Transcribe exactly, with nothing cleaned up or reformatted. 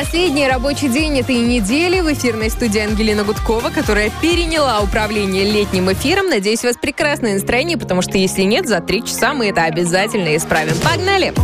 Последний рабочий день этой недели в эфирной студии Ангелина Гудкова, которая переняла управление летним эфиром. Надеюсь, у вас прекрасное настроение, потому что если нет, за три часа мы это обязательно исправим. Погнали!